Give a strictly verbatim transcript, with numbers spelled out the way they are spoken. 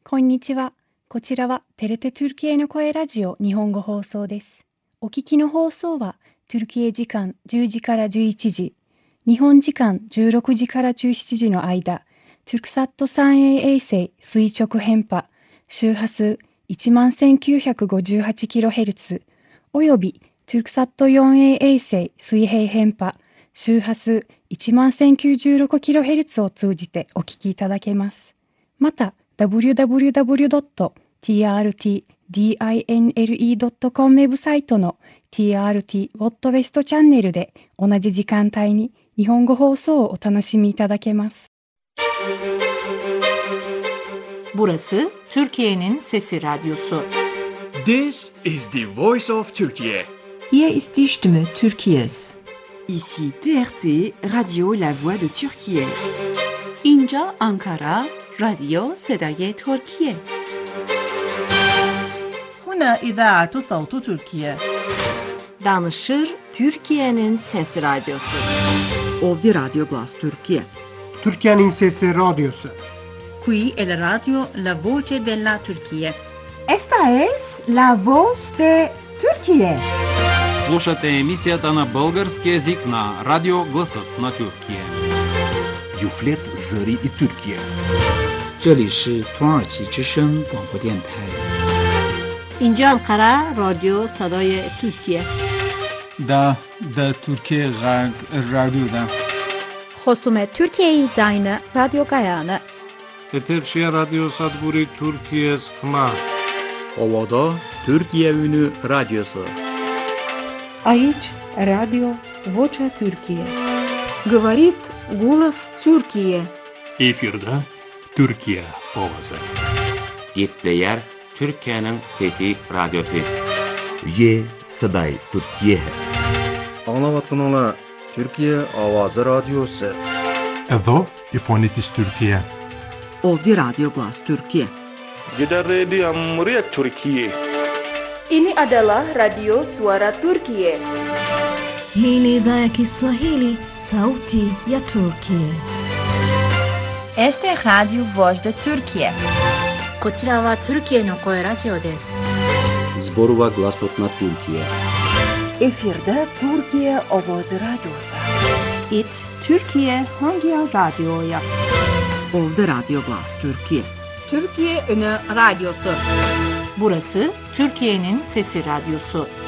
こんにちは。こちらはテレテトゥルキエの声ラジオ日本語放送です。お聞きの放送はトゥルキエ時間じゅうじからじゅういちじ、日本時間じゅうろくじからじゅうしちじの間、トゥルクサット スリーエー 衛星垂直編波、周波数 いちまんせんきゅうひゃくごじゅうはちキロヘルツ およびトゥルクサット フォーエー 衛星水平編波、周波数 いちまんせんきゅうじゅうろくキロヘルツ を通じてお聞きいただけます。また、ダブリューダブリューダブリュードットティーアールティーディーアイエヌエルイードットコム ウェブサイトの ティーアールティー ウォットウェストチャンネルで同じ時間帯に日本語放送をお楽しみいただけます。 Burası Türkiye'nin Sesi Radyosu. This is the voice of Turkey. Hier ist die Stimme Türkiye's. Ici T R T, Radio La Voix de Türkiye. İnca Ankara, Radio Sedaye Türkiye. هنا إذاعة صوت تركيا. Danışır Türkiye'nin Sesi Radyosu. Ovdi Radio Glas Türkiye. Türkiye'nin Sesi Radyosu. Qui è la radio La Voce della Turchia. Esta es La Voz de Turquie. Слушате емисията на български език на Радио Гласът на Türkiye. Юфлет Зари и Türkiye. 这里是土耳其之声广播电台。 İnca Ankara, Radio Sedaye Türkiye. Da, da Türkiye Radyo'da. خصومت Türkiye زاين راديو قايانı. Eterşehir Radyo Sadguri Türkiye Skma. Ovada Türkiye Ünü Radyosu. Aici Radio Vocea Türkiye. Говорит голос Türkiye. Efirde Türkiye Ovası. Gepleyer Türkiye'nin Fethi Radyosu. Ye Saday Türkiye. Anlavatkanlar Türkiye Avazı Radyosu. Edo İfonitis Türkiye. Ovdi Radio Glas Türkiye. Jeddah Radio Meriah Türkiye. Ini adalah Radio Suara Turkiye. Hii ni idhaa ya Kiswahili, sauti ya Turkiye. Este es Radio Voz de Turkiye. こちらはトルキエの声ラジオです。 Zborova Glasotna Türkiye. Efirde Türkiye Ovoz Radyosu. It Türkiye Hangi Radyo'ya? Ovdi Radio Glas Türkiye. Türkiye Ünü Radyosu. Burası Türkiye'nin Sesi Radyosu.